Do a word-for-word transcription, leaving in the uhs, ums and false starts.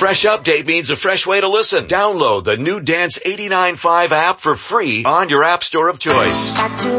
fresh update means a fresh way to listen. Download the new Dance eighty-nine point five app for free on your app store of choice.